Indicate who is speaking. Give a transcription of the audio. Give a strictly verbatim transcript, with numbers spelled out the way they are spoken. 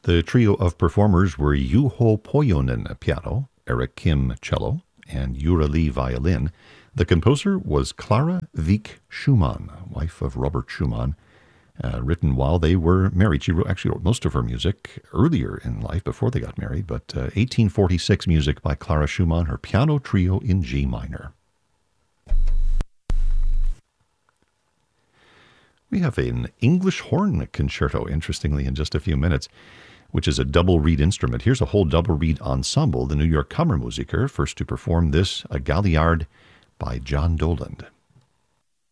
Speaker 1: The trio of performers were Juho Pojonen piano, Eric Kim cello, and Jura Lee violin. The composer was Clara Wieck Schumann, wife of Robert Schumann, uh, written while they were married. She wrote, actually wrote most of her music earlier in life before they got married, but uh, eighteen forty-six music by Clara Schumann, her piano trio in G minor. We have an English horn concerto, interestingly, in just a few minutes, which is a double reed instrument. Here's a whole double reed ensemble, the New York Kammermusiker, first to perform this, a Galliard by John Doland.